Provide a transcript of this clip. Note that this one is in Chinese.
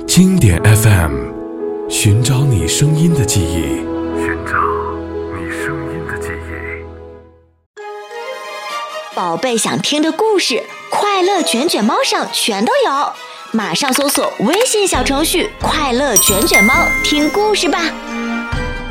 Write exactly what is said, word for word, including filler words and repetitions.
经典 F M， 寻找你声音的记忆，寻找你声音的记忆。 宝贝想听的故事，快乐卷卷猫上全都有，马上搜索微信小程序快乐卷卷猫听故事吧。